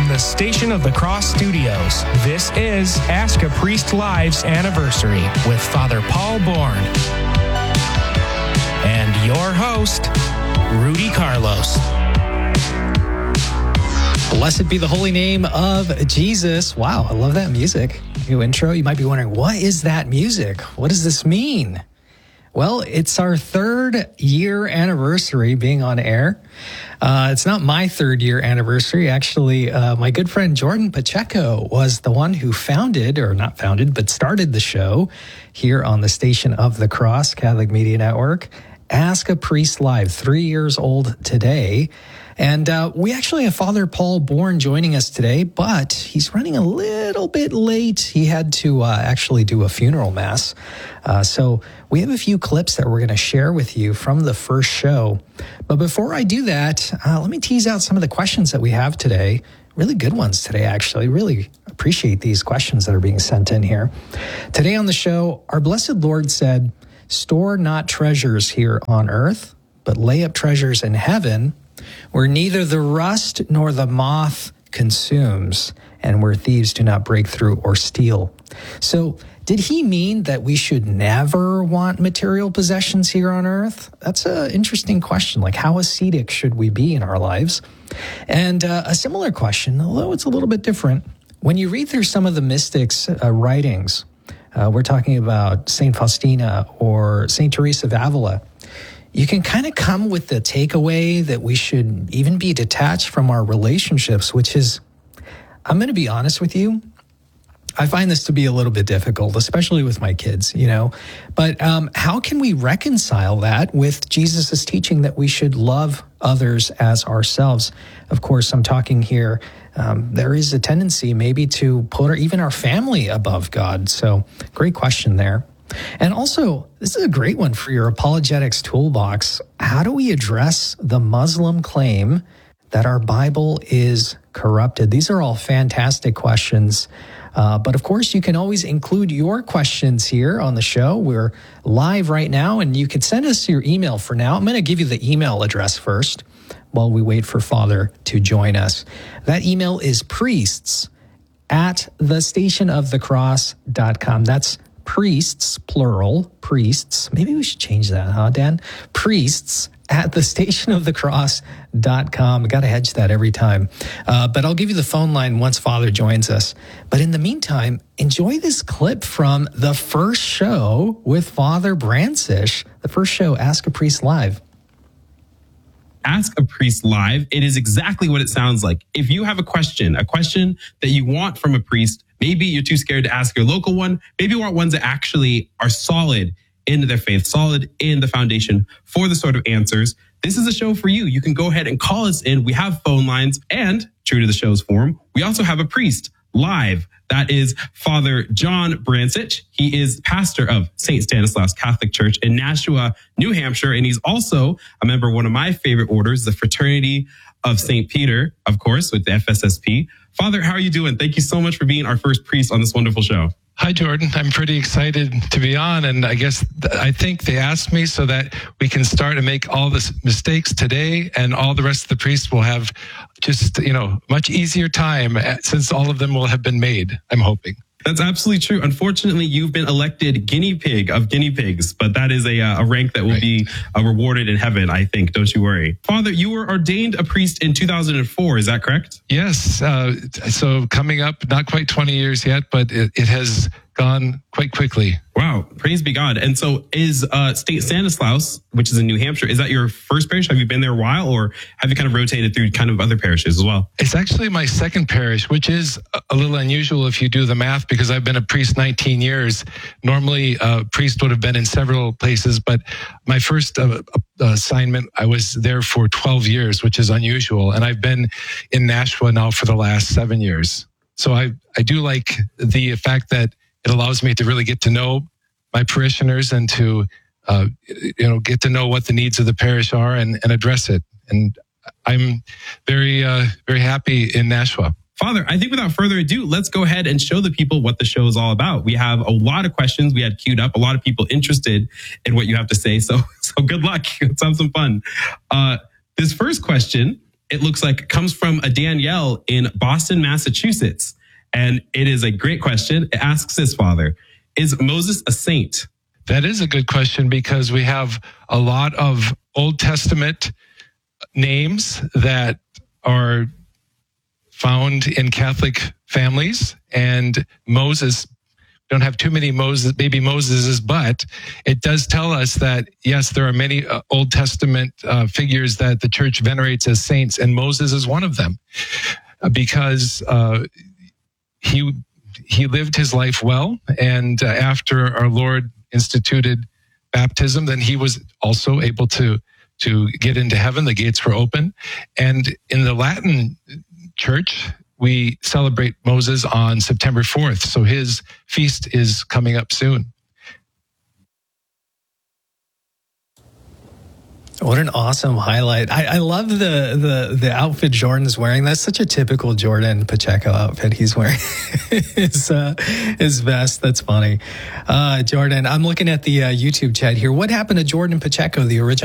the Station of the Cross studios, this is Ask a Priest Live's anniversary with Father Paul Bourne. And your host, Rudy Carlos. Blessed be the holy name of Jesus. Wow, I love that music. New intro. You might be wondering, what is that music? What does this mean? Well, it's our 3rd year anniversary being on air. It's not my 3rd year anniversary. Actually, my good friend Jordan Pacheco was the one who started the show here on the Station of the Cross Catholic Media Network. Ask a Priest Live, 3 years old today. And we actually have Father Paul Bourne joining us today, but he's running a little bit late. He had to actually do a funeral mass. So we have a few clips that we're going to share with you from the first show. But before I do that, let me tease out some of the questions that we have today. Really good ones today, actually. Really appreciate these questions that are being sent in here. Today on the show, our blessed Lord said, "Store not treasures here on earth, but lay up treasures in heaven, where neither the rust nor the moth consumes, and where thieves do not break through or steal." So did he mean that we should never want material possessions here on earth? That's an interesting question. Like, how ascetic should we be in our lives? And a similar question, although it's a little bit different, when you read through some of the mystics' writings, we're talking about St. Faustina or St. Teresa of Avila, you can kind of come with the takeaway that we should even be detached from our relationships, which is, I'm going to be honest with you, I find this to be a little bit difficult, especially with my kids, But how can we reconcile that with Jesus' teaching that we should love others as ourselves? Of course, I'm talking here, there is a tendency maybe to put even our family above God. So great question there. And also, this is a great one for your apologetics toolbox. How do we address the Muslim claim that our Bible is corrupted? These are all fantastic questions. But of course, you can always include your questions here on the show. We're live right now, and you can send us your email for now. I'm going to give you the email address first while we wait for Father to join us. That email is priests@thestationofthecross.com. That's priests, plural, priests. Maybe we should change that, huh, Dan? Priests@thestationofthecross.com. Got to hedge that every time. But I'll give you the phone line once Father joins us. But in the meantime, enjoy this clip from the first show with Father Brancish, the first show, Ask a Priest Live. Ask a Priest Live. It is exactly what it sounds like. If you have a question that you want from a priest, maybe you're too scared to ask your local one. Maybe you want ones that actually are solid in their faith, solid in the foundation for the sort of answers. This is a show for you. You can go ahead and call us in. We have phone lines, and true to the show's form, we also have a priest live. That is Father John Brancish. He is pastor of St. Stanislaus Catholic Church in Nashua, New Hampshire. And he's also a member of one of my favorite orders, the Fraternity of St. Peter, of course, with the FSSP. Father, how are you doing? Thank you so much for being our first priest on this wonderful show. Hi, Jordan. I'm pretty excited to be on. And I think they asked me so that we can start to make all the mistakes today, and all the rest of the priests will have just, much easier time since all of them will have been made, I'm hoping. That's absolutely true. Unfortunately, you've been elected guinea pig of guinea pigs, but that is a rank that will be rewarded in heaven, I think. Don't you worry. Father, you were ordained a priest in 2004. Is that correct? Yes. So coming up, not quite 20 years yet, but it has gone quite quickly. Wow. Praise be God. And so is St. Stanislaus, which is in New Hampshire, is that your first parish? Have you been there a while, or have you kind of rotated through kind of other parishes as well? It's actually my second parish, which is a little unusual if you do the math, because I've been a priest 19 years. Normally, a priest would have been in several places, but my first assignment, I was there for 12 years, which is unusual. And I've been in Nashua now for the last 7 years. So I do like the fact that it allows me to really get to know my parishioners and to, get to know what the needs of the parish are and address it. And I'm very, very happy in Nashua. Father, I think without further ado, let's go ahead and show the people what the show is all about. We have a lot of questions we had queued up, a lot of people interested in what you have to say. So good luck. Let's have some fun. This first question it looks like comes from a Danielle in Boston, Massachusetts. And it is a great question. It asks this, Father, is Moses a saint? That is a good question because we have a lot of Old Testament names that are found in Catholic families, and Moses, don't have too many baby Moseses, but it does tell us that, yes, there are many Old Testament figures that the church venerates as saints, and Moses is one of them because he lived his life well, and after our Lord instituted baptism, then he was also able to get into heaven. The gates were open. And in the Latin church, we celebrate Moses on September 4th. So his feast is coming up soon. What an awesome highlight. I love the outfit Jordan's wearing. That's such a typical Jordan Pacheco outfit he's wearing. his vest. That's funny. Jordan, I'm looking at the YouTube chat here. What happened to Jordan Pacheco, the original